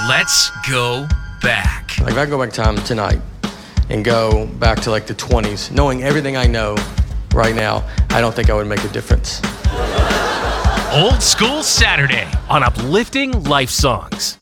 Let's go back. Like if I can go back in time tonight and go back to like the 20s, knowing everything I know right now, I don't think I would make a difference. Old School Saturday on Uplifting Life Songs.